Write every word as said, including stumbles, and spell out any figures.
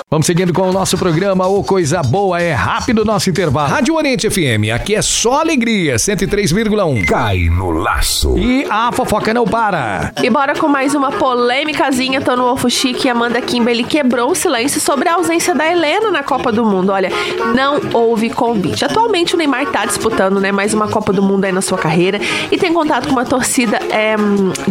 Vamos seguindo com o nosso programa. Ô, coisa boa, é rápido o nosso intervalo. Rádio Oriente F M, aqui é só alegria, cento e três vírgula um. Cai no laço. E a fofoca não para. E bora com mais uma polêmicazinha. Tô no Ofo Chique e Amanda Kimberly quebrou o silêncio sobre a ausência da Helena na Copa do Mundo. Olha, não houve convite. Atualmente o Neymar tá disputando, né, mais uma Copa do Mundo aí na sua carreira e tem contato com uma torcida é,